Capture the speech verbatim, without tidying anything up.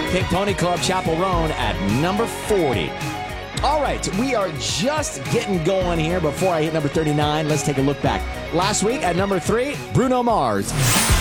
Pink Pony Club, Chapel Roan at number forty. All right, we are just getting going here. Before I hit number thirty-nine, let's take a look back. Last week at number three, Bruno Mars.